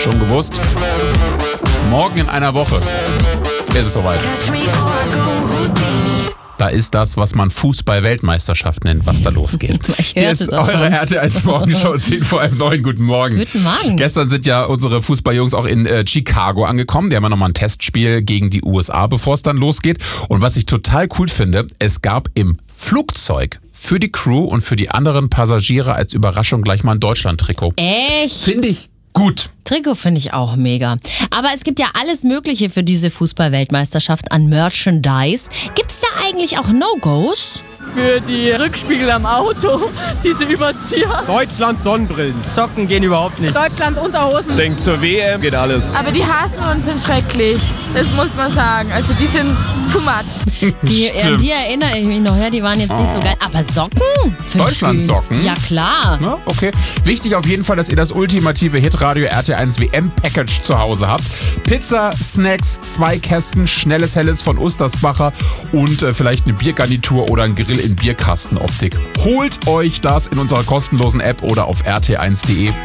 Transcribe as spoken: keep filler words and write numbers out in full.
Schon gewusst? Morgen in einer Woche ist es soweit. Da ist das, was man Fußball-Weltmeisterschaft nennt, was da losgeht. Ich Hier hörte ist das eure schon. R T eins Morgenshow, zehn vor halb neun. Guten Morgen. Guten Morgen. Gestern sind ja unsere Fußballjungs auch in äh, Chicago angekommen. Die haben ja nochmal ein Testspiel gegen die U S A, bevor es dann losgeht. Und was ich total cool finde, es gab im Flugzeug für die Crew und für die anderen Passagiere als Überraschung gleich mal ein Deutschland-Trikot. Echt? Finde ich gut. Trikot finde ich auch mega. Aber es gibt ja alles Mögliche für diese Fußball-Weltmeisterschaft an Merchandise. Gibt es da eigentlich auch No-Gos? Für die Rückspiegel am Auto, diese Überzieher. Deutschland Sonnenbrillen. Socken gehen überhaupt nicht. Deutschland Unterhosen. Denkt zur W M geht alles. Aber die hassen uns sind schrecklich. Das muss man sagen. Also die sind too much. Die, an die erinnere ich mich noch, ja, die waren jetzt nicht so geil. Aber Socken? Deutschland-Socken? Ja, klar. Ja, okay. Wichtig auf jeden Fall, dass ihr das ultimative Hitradio R T eins W M-Package zu Hause habt. Pizza, Snacks, zwei Kästen, schnelles Helles von Ostersbacher und äh, vielleicht eine Biergarnitur oder ein Grill in Bierkastenoptik. Holt euch das in unserer kostenlosen App oder auf r t eins punkt d e.